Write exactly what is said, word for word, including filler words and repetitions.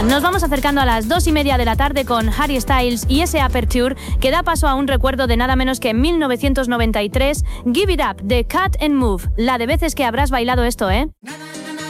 Nos vamos acercando a las dos y media de la tarde con Harry Styles y ese Aperture que da paso a un recuerdo de nada menos que mil novecientos noventa y tres, Give It Up, de Cut and Move. La de veces que habrás bailado esto, ¿eh?